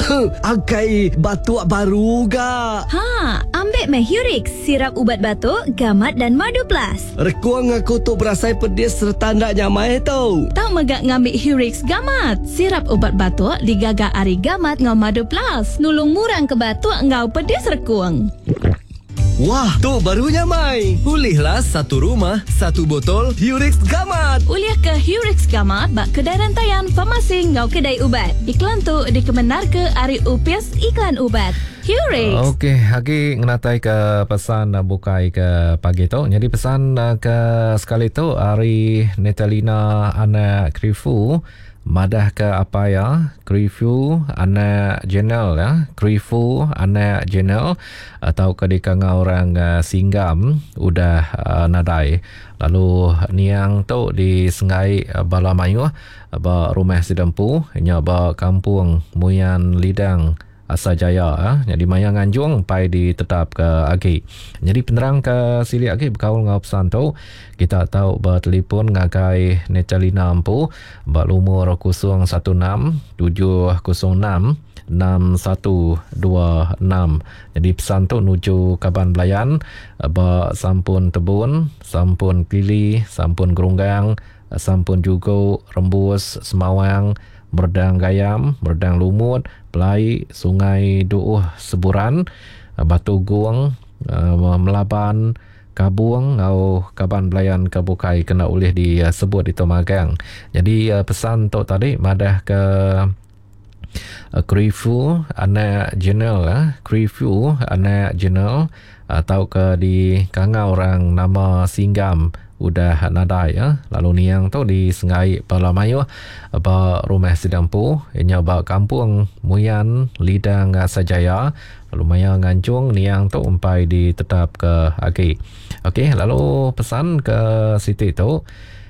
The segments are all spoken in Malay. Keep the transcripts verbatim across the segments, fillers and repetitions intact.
Agai batuk baru ga. Ha, ambil Mahurix, sirap ubat batuk, gamat dan madu plus. Rekuang aku tu berasai pedis serta ndak nyamai tau. Tak megak ngambil Hurix gamat, sirap ubat batuk digagak ari gamat ngau madu plus. Nulung murang ke batuk ngau pedis rekuang. Wah, tu barunya Mai. Pulihlah satu rumah, satu botol Hurix Gamat. Uliah ke Hurix Gamat bak kedai rantaian farmasi ngau kedai ubat. Iklan tu dikebenar ke Ari Upis Iklan Ubat. Hurix. Okey, lagi ngenatai ke pesan uh, bukai ke pagi tu. Jadi pesan uh, ke sekali tu Ari Natalina anak Krifu madah ke apa ya? Krifu anak Jenel ya. Krifu anak Jenel atau kedikanga orang uh, Singgam udah uh, nadai. Lalu niang tu di Sengai uh, Balamayu uh, ba rumah sidempu nya ba kampung Muyan Lidang Asajaya eh. Jadi maya nganjung pai ditetap ke agi. Jadi penerang ke sili agi berkaul ngau pesan tu kita tahu bertelefon ngagai Netalina ampu ba lumur kosong satu enam tujuh kosong enam enam satu dua enam. Jadi pesan tu nuju Kaban Belayan ba sampun Tebun, sampun Kili, sampun Gerunggang, sampun juga Rembus, Semawang, Merdang Gayam, Merdang Lumut, Pelai, Sungai Duuh Seburan, Batu Guang, Melaban, Kabuang, ngau Kaban Belayan Kabukai kena ulih disebut di Tomagang. Jadi pesan tu tadi madah ke Krifu anak Jenel eh. Krifu anak Jenel atau ke di Kangau orang nama Singgam udah nadai ya. Lalu niang tu di Sengai Balamayu ba rumah sidampu inya ba kampung Muyan Lidang Sajaya. Lalu maya ngancung niang tu umpai ditetap ke agi. Okey, lalu pesan ke Siti tu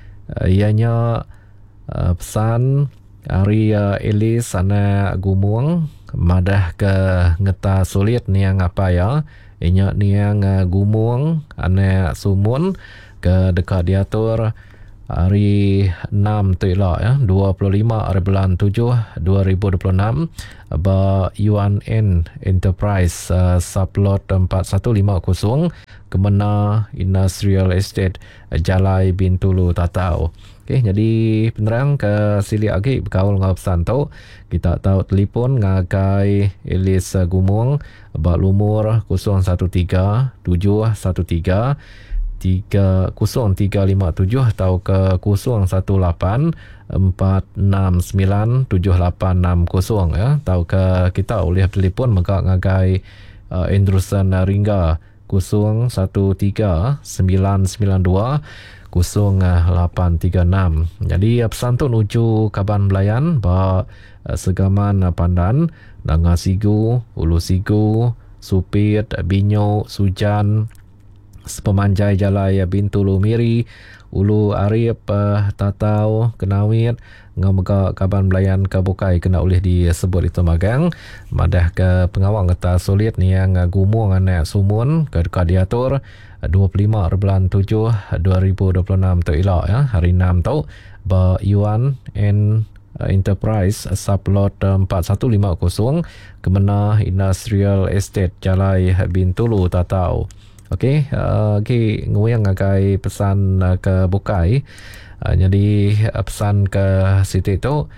ianya uh, pesan Ari uh, Elis anak Gumuang madah ke ngeta sulit niang apa ya. Inya niang uh, Gumuang anak Sumun ke dekat diatur hari enam tu lah ya, dua puluh lima hari bulan tujuh dua ribu dua puluh enam ba U N N Enterprise uh, Sublot empat satu lima kosong Kemena Industrial Estate Jalai Bintulu Tatau. Okey, jadi penerang ke sili agi berkaul ngau pesan tu kita tahu telefon ngagai Elis uh, Gumung ba lumur kosong satu tiga tujuh satu tiga tiga kosong tiga lima tujuh atau ke kosong satu lapan empat enam sembilan tujuh lapan enam kosong ya. Atau ke kita oleh telefon maka ngagai uh, Endrusan Ringga kosong satu tiga sembilan sembilan dua kosong lapan tiga enam. Jadi pesan tu nuju Kaban Belayan ba uh, Segaman uh, Pandan, Danga Sigu, Ulu Sigu, Supit, Binyo, Sujan, Sepemanjai Jalai Bintulu Miri, Ulu Arif, uh, Tatau, Kenawit, Ngamega Kaban Belayan Kabukai kena oleh disebut itu magang. Madah ke pengawang kata sulit ni yang uh, Gumuang anak Sumun ke diatur uh, dua puluh lima bulan tujuh dua ribu dua puluh enam tu ilak ya. Hari enam tu ba Yuan N Enterprise Sublot empat satu lima kosong Kemena Industrial Estate Jalai Bintulu Tatau. Okey, uh, okay, nguyang agai pesan uh, ke bukai. Uh, jadi uh, pesan ke Siti tu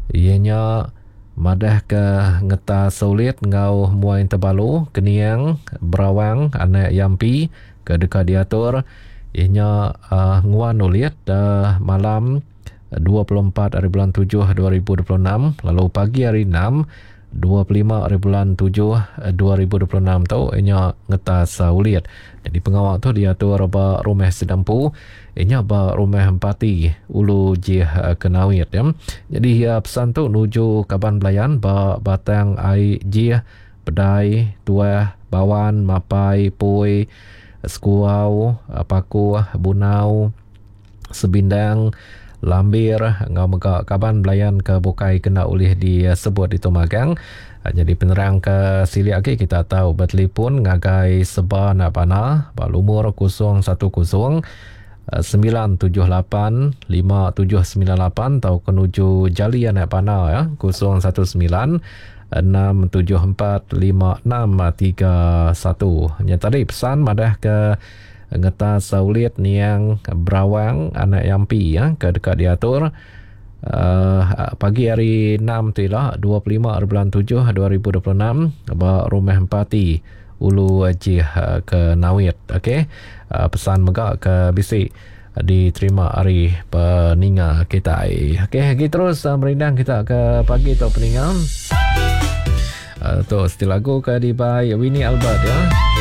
ianya madah ke ngeta sulit ngau muain tebalu keniang berawang anak Yampi ke dekat diatur ianya uh, nguan ulit uh, malam dua puluh empat hari bulan tujuh dua ribu dua puluh enam lalu pagi hari enam dua puluh lima hari bulan tujuh dua ribu dua puluh enam tu inya ngetas uh, uliat. Jadi pengawal tu diatur ba rumah sedampu inya ba rumah empati ulu jih uh, kenawit ya. Jadi uh, pesan tu nuju Kaban Belayan ba batang ai jih pedai tua bawan mapai pui skuau uh, paku bunau sebindang Lambir ngau mega Kaban Belayan ke bukai kena oleh disebut itu magang. Jadi penerang ke sili lagi kita tahu bertelefon ngagai seba nak panah ba lumur kosong satu kosong uh, sembilan tujuh lapan lima tujuh sembilan lapan atau kenuju Jali Anak Panau ya, kosong satu sembilan enam tujuh empat lima enam tiga satu. Nya tadi pesan madah ke ngeta saulit niang Berawang anak Yampi ya, ke dekat diatur uh, pagi hari enam tu lah dua puluh lima bulan tujuh dua ribu dua puluh enam ba rumah empati Ulu Ajih uh, ke Nawit. Okey, uh, pesan megak ke bisik diterima hari peninga kita. Okey, lagi terus uh, merindang kita ke pagi atau peninga uh, tu setiap lagu ke di by Winnie Albert ya.